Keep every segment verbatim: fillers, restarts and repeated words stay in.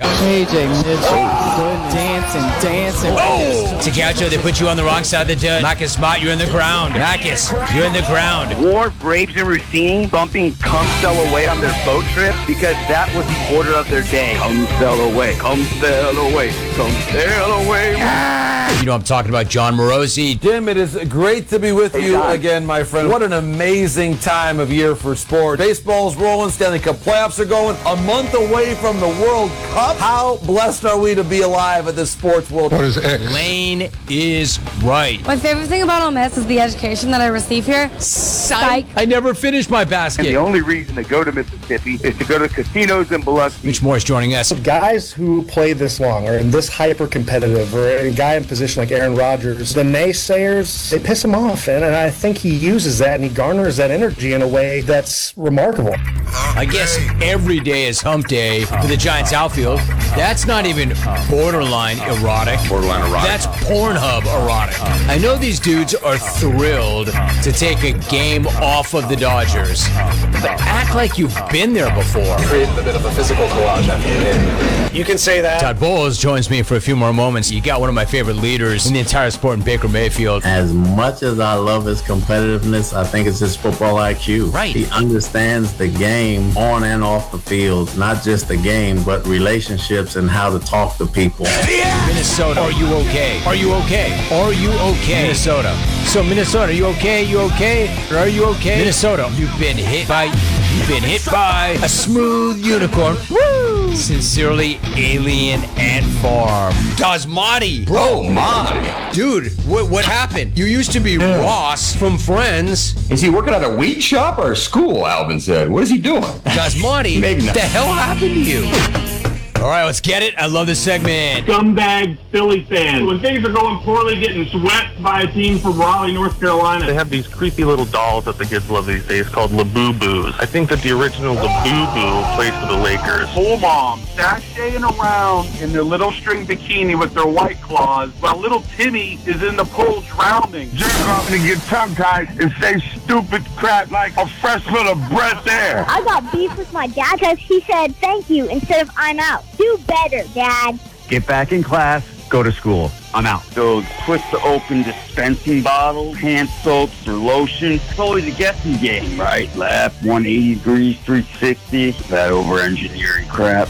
A J Mitchell, dancing, dancing. Oh! Tagacho, they put you on the wrong side of the dirt. Marcus Smart, you're in the ground. Marcus, you're in the ground. Wharf, Braves, and Racine bumping Come Sail Away on their boat trip because that was the order of their day. Come sail away, come sail away, come sail away. You know I'm talking about John Morosi. Jim, it is great to be with Hey, you John. again, my friend. What an amazing time of year for sport. Baseball's rolling, Stanley Cup playoffs are going. A month away from the World Cup. How blessed are we to be alive at this sports world? What is X? Lane is right. My favorite thing about Ole Miss is the education that I receive here. Psych. I never finished my And basket. the only reason to go to Mississippi is to go to casinos in Biloxi. Mitch Morris joining us. Guys who play this long or in this hyper competitive or a guy in position like Aaron Rodgers, the naysayers, they piss him off. And, and I think he uses that and he garners that energy in a way that's remarkable. I guess every day is hump day for the Giants outfield. That's not even borderline erotic. Borderline erotic. That's Pornhub erotic. I know these dudes are thrilled to take a game off of the Dodgers, but act like you've been there before. Created a bit of a physical collage. I mean, You can say that. Todd Bowles joins me for a few more moments. You got one of my favorite leaders in the entire sport in Baker Mayfield. As much as I love his competitiveness, I think it's his football I Q. Right. He understands the game on and off the field, not just the game, but relationships and how to talk to people. Minnesota, are you okay? Are you okay? Are you okay? Minnesota. So Minnesota, are you okay? You okay? Are you okay? Minnesota, you've been hit by, you've been hit by a smooth unicorn. Woo! Sincerely, Alien Ant Farm. Dasmati. Oh my. Dude, what what happened? You used to be Ross from Friends. Is he working at a weed shop or a school, Alvin said? What is he doing? Dasmati, Maybe what not. the hell happened to you? All right, let's get it. I love this segment. Scumbag Philly fans. When things are going poorly, getting swept by a team from Raleigh, North Carolina. They have these creepy little dolls that the kids love these days called Labubu's. I think that the original Labubu plays for the Lakers. Full mom sashaying around in their little string bikini with their white claws while little Timmy is in the pool drowning. Jerk off and get tongue-tied and say stupid crap like a fresh little breath air. I got beef with my dad because he said thank you instead of I'm out. Do better, Dad. Get back in class, go to school. I'm out. So quick to open dispensing bottles, hand soaps, or lotion. It's always a guessing game, right? Left, one hundred eighty degrees, three sixty. That over-engineering crap.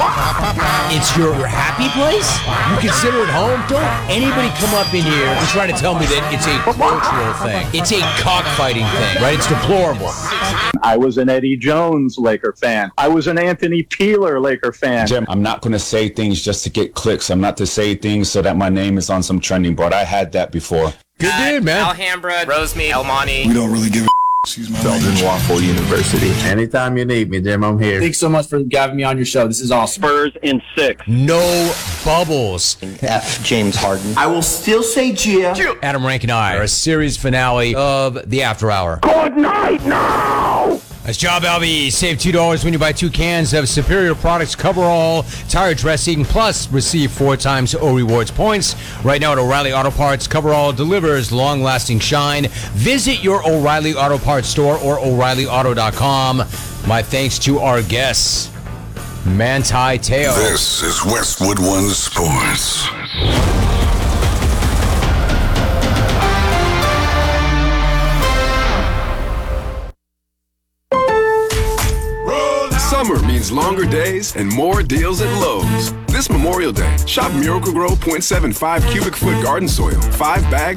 It's your, your happy place? You consider it home? Don't anybody come up in here and try to tell me that it's a cultural thing. It's a cockfighting thing, right? It's deplorable. I was an Eddie Jones Laker fan. I was an Anthony Peeler Laker fan. Jim, I'm not going to say things just to get clicks. I'm not to say things so that my name is on some trending board. I had that before. Good dude, man. Alhambra, Rosemead, El Monte. We don't really give a excuse my Belgian Waffle University. Anytime you need me, Jim, I'm here. Thanks so much for having me on your show. This is awesome. Spurs in six. No bubbles. F. James Harden. I will still say Gia. Adam Rank and I are a series finale of The After Hour. Good night now! That's Job Albie. Save two dollars when you buy two cans of Superior Products Coverall Tire Dressing, plus receive four times O Rewards points. Right now at O'Reilly Auto Parts, Coverall delivers long-lasting shine. Visit your O'Reilly Auto Parts store or O'Reilly Auto dot com. My thanks to our guests, Manti Te'o. This is Westwood One Sports. Summer means longer days and more deals at Lowe's. This Memorial Day, shop Miracle-Gro point seven five cubic foot garden soil, five bags